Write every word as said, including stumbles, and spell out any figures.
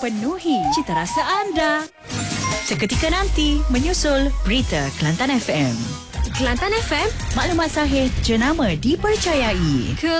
penuhi cita rasa anda. Seketika nanti menyusul Berita Kelantan F M. Kelantan F M, Maklumat sahih jenama dipercayai.